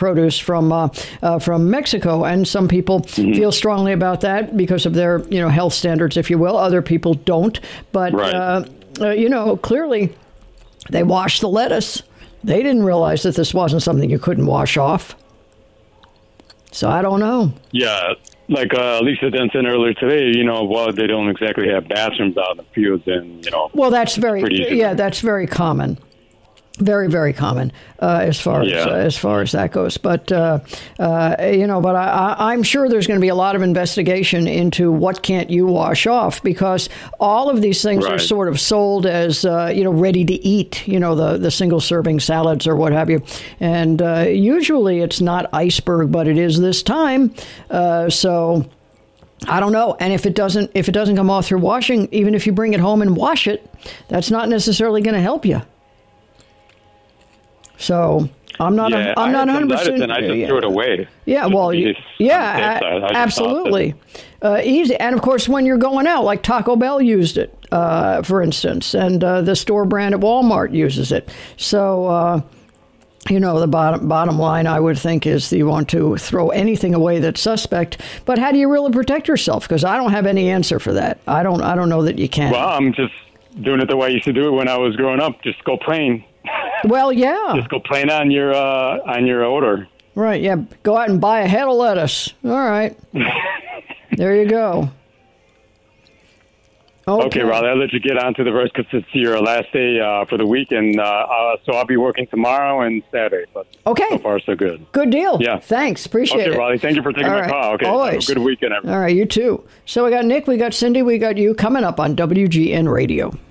produce from Mexico. And some people feel strongly about that because of their health standards, if you will. Other people don't. But clearly they washed the lettuce. They didn't realize that this wasn't something you couldn't wash off. So I don't know. Yeah, like Lisa Denson earlier today, they don't exactly have bathrooms out in the fields, and Well, that's that's very common. Very, very common as far as that goes. But I'm sure there's going to be a lot of investigation into what can't you wash off, because all of these things are sort of sold as ready to eat. The single serving salads or what have you, and usually it's not iceberg, but it is this time. So I don't know. And if it doesn't come off through washing, even if you bring it home and wash it, that's not necessarily going to help you. So I'm not 100%. And I just threw it away. Yeah, well, absolutely. Easy. And of course, when you're going out, like Taco Bell used it, for instance, and the store brand at Walmart uses it. So, the bottom line, I would think, is that you want to throw anything away that's suspect. But how do you really protect yourself? Because I don't have any answer for that. I don't know that you can. Well, I'm just doing it the way I used to do it when I was growing up. Just go plain. Well, yeah. Just go plain on your order. Right, yeah. Go out and buy a head of lettuce. All right. There you go. Okay, Riley, I'll let you get on to the rest because it's your last day for the week, and so I'll be working tomorrow and Saturday. But so far, so good. Good deal. Yeah. Thanks. Appreciate it. Okay, Riley, thank you for taking my call. Okay, always. Have a good weekend, everyone. All right, you too. So we got Nick, we got Cindy, we got you coming up on WGN Radio.